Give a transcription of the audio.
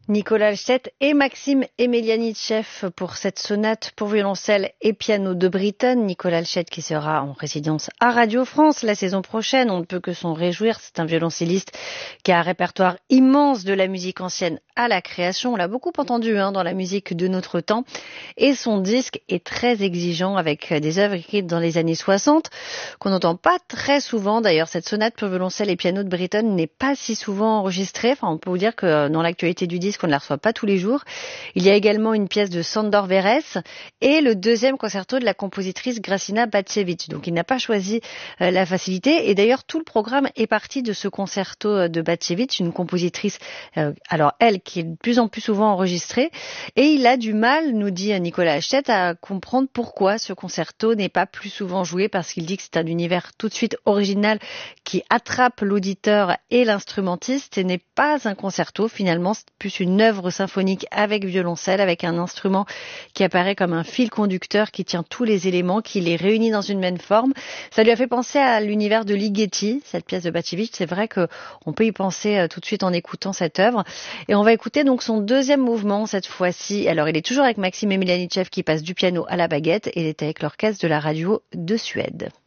Nicolas Halstedt et Maxime Emelianitchev pour cette sonate pour violoncelle et piano de Britten. Nicolas Halstedt qui sera en résidence à Radio France la saison prochaine. On ne peut que s'en réjouir. C'est un violoncelliste qui a un répertoire immense de la musique ancienne à la création. On l'a beaucoup entendu dans la musique de notre temps. Et son disque est très exigeant avec des œuvres écrites dans les années 60 qu'on n'entend pas très souvent. D'ailleurs, cette sonate pour violoncelle et piano de Britten n'est pas si souvent enregistrée. Enfin, on peut vous dire que dans l'actualité du disque, on ne la reçoit pas tous les jours. Il y a également une pièce de Sándor Vérez et le deuxième concerto de la compositrice Gracina Bacevich. Donc il n'a pas choisi la facilité. Et d'ailleurs, tout le programme est parti de ce concerto de Bacevich, une compositrice, alors elle, qui est de plus en plus souvent enregistrée. Et il a du mal, nous dit Nicolas Halstedt, à comprendre pourquoi ce concerto n'est pas plus souvent joué, parce qu'il dit que c'est un univers tout de suite original qui attrape l'auditeur et l'instrumentiste et n'est pas un concerto. Finalement, c'est plus une œuvre symphonique avec violoncelle, avec un instrument qui apparaît comme un fil conducteur qui tient tous les éléments, qui les réunit dans une même forme. Ça lui a fait penser à l'univers de Ligeti, cette pièce de Bacevich. C'est vrai qu'on peut y penser tout de suite en écoutant cette œuvre. Et on va écouter donc son deuxième mouvement cette fois-ci. Alors il est toujours avec Maxime Emelianitchev qui passe du piano à la baguette et il est avec l'orchestre de la radio de Suède.